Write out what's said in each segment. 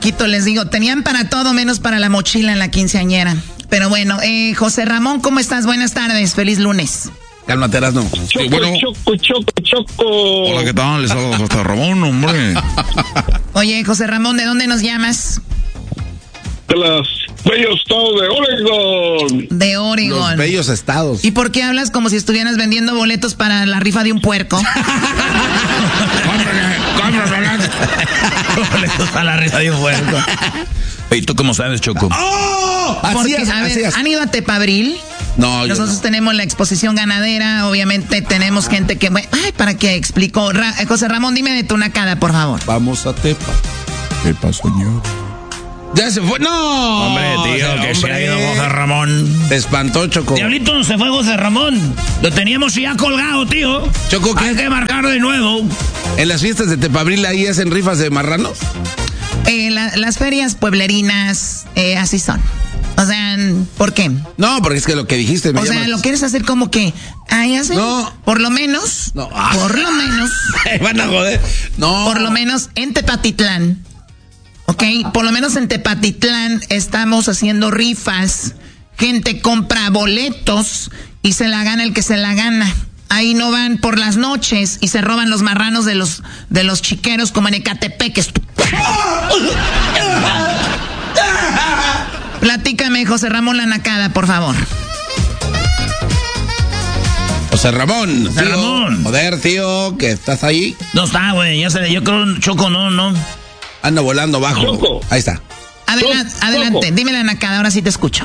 Paquito, les digo, tenían para todo menos para la mochila en la quinceañera. Pero bueno, José Ramón, ¿cómo estás? Buenas tardes, feliz lunes. Cálmate, Erasno. Choco. Hola, ¿qué tal? Les hablo José Ramón, hombre. Oye, José Ramón, ¿de dónde nos llamas? De los bellos estados de Oregon. De Oregon. Los bellos estados. ¿Y por qué hablas como si estuvieras vendiendo boletos para la rifa de un puerco? Boletos para la rifa de un puerco. ¿Y tú cómo sabes, Choco? ¡Oh! Porque, a ver, ¿han ido a Tepabril? No, nosotros tenemos la exposición ganadera, obviamente tenemos gente que... Ay, ¿para qué explico? José Ramón, dime de tu nacada, por favor. Vamos a Tepa. Tepa, señor. Ya se fue. ¡No! Hombre, tío, que se ha ido José Ramón. Te espantó, Choco. Diablito, se fue José Ramón. Lo teníamos ya colgado, tío. Choco, ¿qué? Hay que marcar de nuevo. ¿En las fiestas de Tepabril ahí hacen rifas de marranos? Las ferias pueblerinas, así son. O sea, ¿por qué? No, porque es que lo que dijiste O sea, ¿lo quieres hacer como que? Ay, así. No. Por lo menos. No. Por lo menos. Van a joder. No. Por lo menos en Tepatitlán. Ok, por lo menos en Tepatitlán estamos haciendo rifas. Gente compra boletos y se la gana el que se la gana. Ahí no van por las noches y se roban los marranos de los chiqueros como en Ecatepec. Platícame, José Ramón La Nacada, por favor. José Ramón. José Ramón. Joder, tío, que estás ahí. No está, güey, ya sé, yo creo, Choco, no. Anda volando bajo. Choco. Ahí está. Adelante, dime La Nacada, ahora sí te escucho.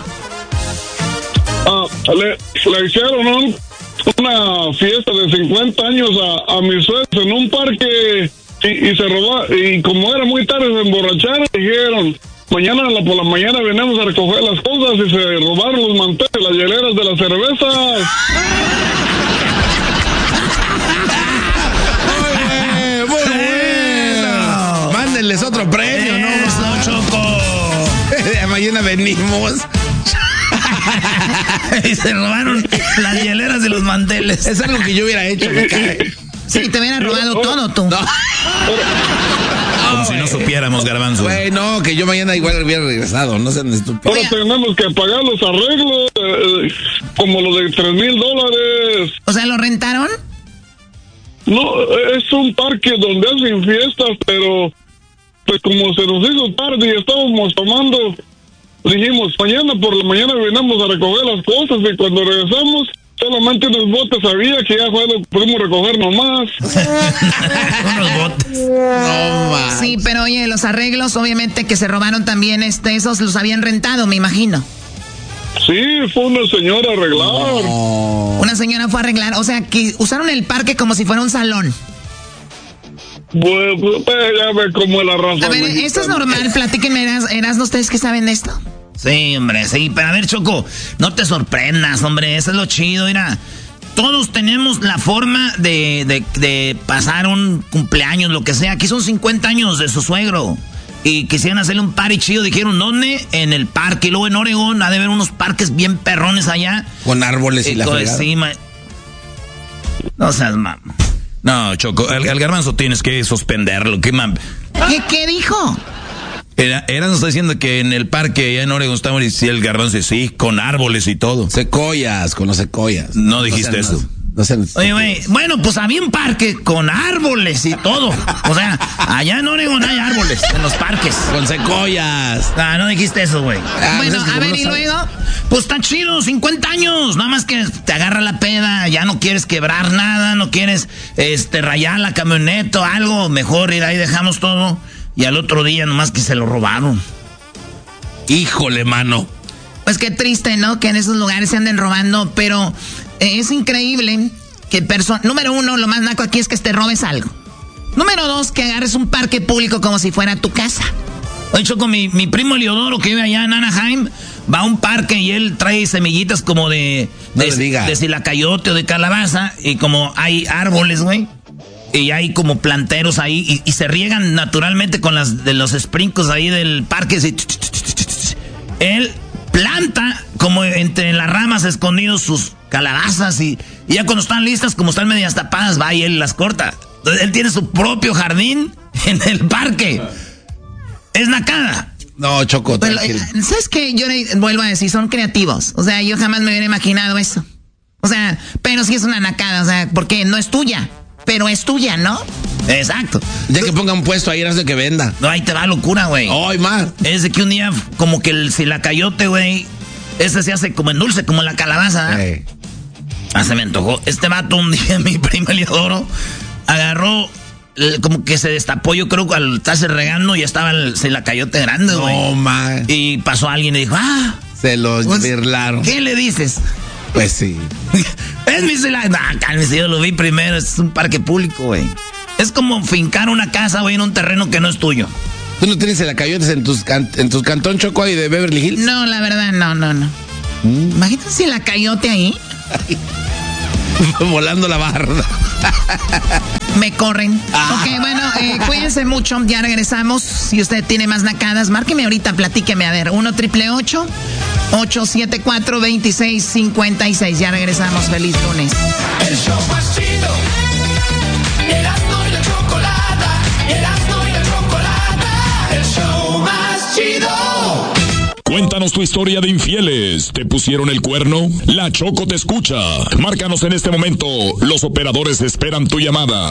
Le hicieron una fiesta de 50 años a mis suegros en un parque y se robó, y como era muy tarde se emborracharon y dijeron, mañana por la mañana venimos a recoger las cosas y se robaron los manteles, las hieleras de las cervezas. Muy bueno. Mándenles otro premio, ¿no? Eso, Choco. Mañana venimos. Y se robaron las hieleras de los manteles. Es algo que yo hubiera hecho, me cae. Sí, te hubieran robado todo tú. No. Como si no supiéramos, Garbanzo. Güey, no, que yo mañana igual hubiera regresado, no sean estúpidos. Ahora tenemos que pagar los arreglos, como los de $3,000. O sea, ¿lo rentaron? No, es un parque donde hacen fiestas, pero pues como se nos hizo tarde y estábamos tomando, dijimos, mañana por la mañana venimos a recoger las cosas y cuando regresamos, solamente unos botes había que ya pudimos recoger nomás. Unos botes. No, man. Sí, pero oye, los arreglos, obviamente que se robaron también, esos los habían rentado, me imagino. Sí, fue una señora a arreglar. No. Una señora fue a arreglar, o sea, que usaron el parque como si fuera un salón. Pues ya ve cómo es la raza. A ver, mexicana. esto es normal, platíquenme, Erasno, ¿ustedes qué saben de esto? Sí, hombre, sí, pero a ver, Choco, no te sorprendas, hombre, eso es lo chido, mira. Todos tenemos la forma de pasar un cumpleaños, lo que sea. Aquí son 50 años de su suegro. Y quisieran hacerle un party chido, dijeron, ¿dónde? En el parque. Y luego en Oregón ha de haber unos parques bien perrones allá. Con árboles y la fregada. Encima. No seas mam. No, Choco, al Garbanzo tienes que suspenderlo. ¿Qué mam? ¿Qué dijo? Nos está diciendo que en el parque allá en Oregón estamos diciendo el Garbanzo, sí, con árboles y todo. Secoyas, con los secoyas. No dijiste eso. No sé. Oye, güey, bueno, pues había un parque con árboles y todo. O sea, allá en Oregón hay árboles en los parques. Con secoyas. Ah, no dijiste eso, güey. Bueno, a ver, ¿y luego? Pues está chido, 50 años. Nada más que te agarra la peda, ya no quieres quebrar nada, no quieres rayar la camioneta o algo. Mejor ir ahí, dejamos todo. Y al otro día nomás que se lo robaron. Híjole, mano. Pues qué triste, ¿no? Que en esos lugares se anden robando, pero es increíble que número uno, lo más naco aquí es que te robes algo. Número dos, que agarres un parque público como si fuera tu casa. Oye, Choco, mi primo Eliodoro, que vive allá en Anaheim, va a un parque y él trae semillitas como de silacayote o de calabaza, y como hay árboles, güey, y hay como planteros ahí, y se riegan naturalmente con los sprinkles ahí del parque. Así, él planta como entre las ramas escondidos sus calabazas, y ya cuando están listas, como están medias tapadas, va y él las corta. Entonces él tiene su propio jardín en el parque. Es nacada. No, Choco. Pero, ¿sabes qué? Yo vuelvo a decir, son creativos. O sea, yo jamás me hubiera imaginado eso. O sea, pero sí es una nacada, o sea, porque no es tuya, pero es tuya, ¿no? Exacto. Ya que ponga un puesto ahí, de que venda. No, ahí te va locura, güey. ¡Ay, más! Es de que un día, como que el silacayote, güey, ese se hace como en dulce, como la calabaza. Se me antojó. Este vato un día, mi primo Eliodoro, agarró, como que se destapó, yo creo, al estarse regando y estaba el silacayote grande, güey. No, man. Y pasó alguien y dijo, se los birlaron. ¿Qué le dices? Pues sí. Es mi silacayote. No, cálmese, yo lo vi primero, es un parque público, güey. Es como fincar una casa, güey, en un terreno que no es tuyo. ¿Tú no tienes silacayotes en tus cantón, Choco, ahí de Beverly Hills? No, la verdad, no. Imagínate si la cayote ahí. Volando la barda. Me corren. Ok, bueno, cuídense mucho. Ya regresamos. Si usted tiene más nacadas, márqueme ahorita, platíqueme. A ver, 1-888-874-2656. Ya regresamos. Feliz lunes. El show más chido. Erasmo y la Chocolata. Erasmo y la Chocolata. El show más chido. Cuéntanos tu historia de infieles. ¿Te pusieron el cuerno? La Choco te escucha. Márcanos en este momento. Los operadores esperan tu llamada.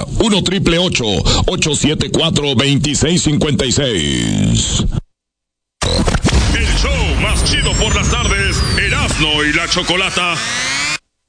1-888-874-2656. El show más chido por las tardes. Erasmo y la Chocolata.